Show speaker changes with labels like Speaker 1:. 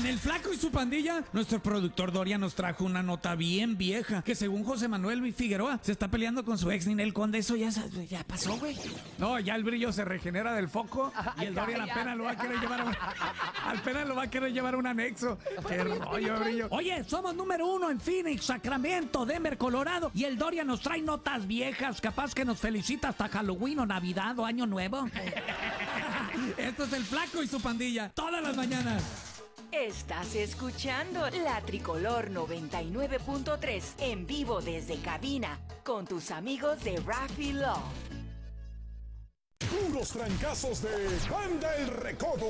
Speaker 1: En El Flaco y su pandilla, nuestro productor Doria nos trajo una nota bien vieja, que según José Manuel Figueroa, se está peleando con su ex Ninel Conde. Eso ya pasó, güey. No, ya el brillo se regenera del foco y el Doria apenas lo va a querer llevar apenas lo va a querer llevar a un anexo. Qué rollo, brillo. Oye, somos número 1 en Phoenix, Sacramento, Denver, Colorado, y el Doria nos trae notas viejas, capaz que nos felicita hasta Halloween o Navidad o Año Nuevo. Esto es El Flaco y su pandilla, todas las mañanas.
Speaker 2: Estás escuchando La Tricolor 99.3 en vivo desde cabina con tus amigos de Raffy Love.
Speaker 3: Puros trancazos de Banda El Recodo.